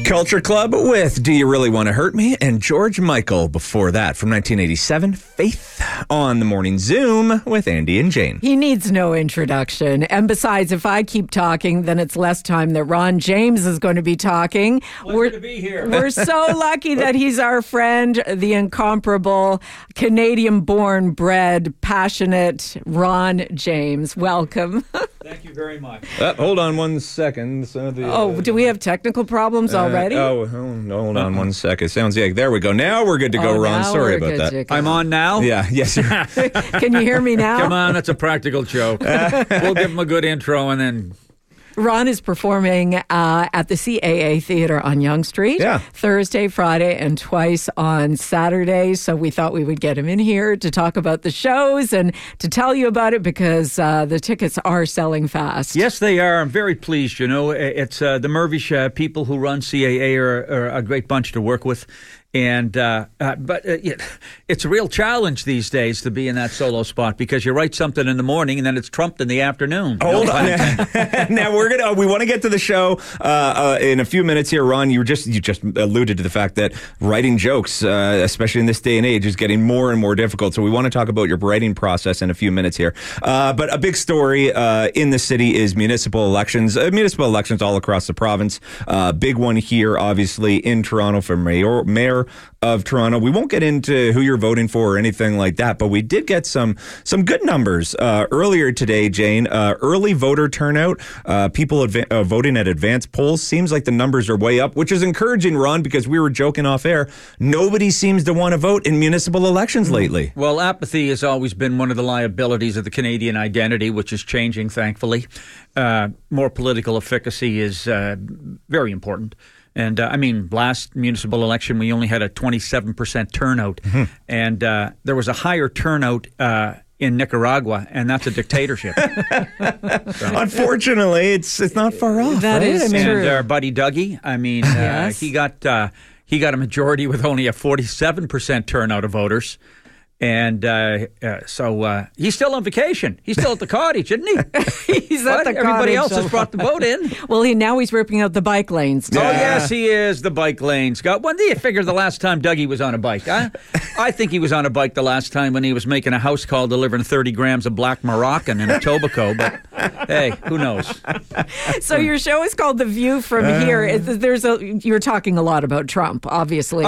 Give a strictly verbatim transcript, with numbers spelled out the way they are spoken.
Culture Club with Do You Really Want to Hurt Me? And George Michael. Before that, from nineteen eighty-seven, Faith on the Morning Zoom with Andy and Jane. He needs no introduction. And besides, if I keep talking, then it's less time that Ron James is going to be talking. Pleasure we're, to be here. We're so lucky that he's our friend, the incomparable, Canadian-born, bred, passionate Ron James. Welcome. Thank you very much. Uh, hold on one second. So the, oh, uh, do we have technical problems uh, already? Oh, hold hold on one second. Sounds like there we go. Now we're good to go, Oh, Ron. now Sorry we're about good that. to go. I'm on now? Yeah, yes. You're, Can you hear me now? Come on, that's a practical joke. We'll give him a good intro and then... Ron is performing uh, at the C A A Theater on Yonge Street Yeah. Thursday, Friday, and twice on Saturday. So we thought we would get him in here to talk about the shows and to tell you about it because uh, the tickets are selling fast. Yes, they are. I'm very pleased. You know, it's uh, the Mirvish uh, people who run C A A are, are a great bunch to work with. And uh, uh, but uh, it, it's a real challenge these days to be in that solo spot because you write something in the morning and then it's trumped in the afternoon. Hold No on. pun Now we're gonna. Uh, we want to get to the show uh, uh, in a few minutes here, Ron. You were just you just alluded to the fact that writing jokes, uh, especially in this day and age, is getting more and more difficult. So we want to talk about your writing process in a few minutes here. Uh, but a big story uh, in the city is municipal elections. Uh, municipal elections all across the province. Uh, big one here, obviously in Toronto for mayor mayor. of Toronto. We won't get into who you're voting for or anything like that, but we did get some some good numbers uh, earlier today, Jane. Uh, early voter turnout, uh, people adva- uh, voting at advanced polls. Seems like the numbers are way up, which is encouraging, Ron, because we were joking off air. Nobody seems to want to vote in municipal elections lately. Well, apathy has always been one of the liabilities of the Canadian identity, which is changing, thankfully. Uh, more political efficacy is uh, very important. And, uh, I mean, last municipal election, we only had a twenty-seven percent turnout. Mm-hmm. And uh, there was a higher turnout uh, in Nicaragua, and that's a dictatorship. So. Unfortunately, it's it's not far off. That right? is I mean, true. And our buddy Dougie, I mean, uh, Yes. he got uh, he got a majority with only a forty-seven percent turnout of voters. And uh, uh, so uh, he's still on vacation. He's still at the cottage, isn't he? He's What? at the Everybody cottage, else so- has brought the boat in. Well, he now he's ripping out the bike lanes. Oh, Yeah. yes, he is, the bike lane. Scott, when do you figure the last time Dougie was on a bike? Huh? I think he was on a bike the last time when he was making a house call delivering thirty grams of black Moroccan in Etobicoke. But, hey, who knows? So your show is called The View from Here. Is- There's a you're talking a lot about Trump, obviously.